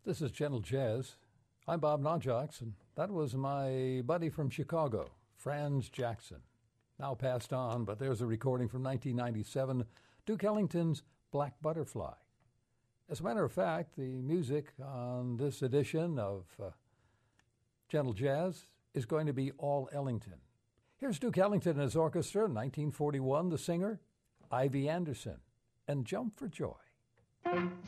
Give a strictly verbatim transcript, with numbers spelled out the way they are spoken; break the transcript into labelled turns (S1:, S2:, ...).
S1: This is Gentle Jazz. I'm Bob Najox, and that was my buddy from Chicago, Franz Jackson. Now passed on, but there's a recording from nineteen ninety-seven, Duke Ellington's Black Butterfly. As a matter of fact, the music on this edition of uh, Gentle Jazz is going to be all Ellington. Here's Duke Ellington and his orchestra, nineteen forty-one, the singer, Ivy Anderson, and Jump for Joy.